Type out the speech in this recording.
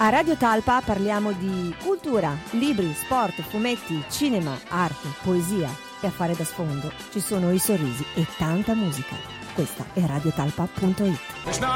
A Radio Talpa parliamo di cultura, libri, sport, fumetti, cinema, arte, poesia e a fare da sfondo ci sono i sorrisi e tanta musica. Questa è radiotalpa.it.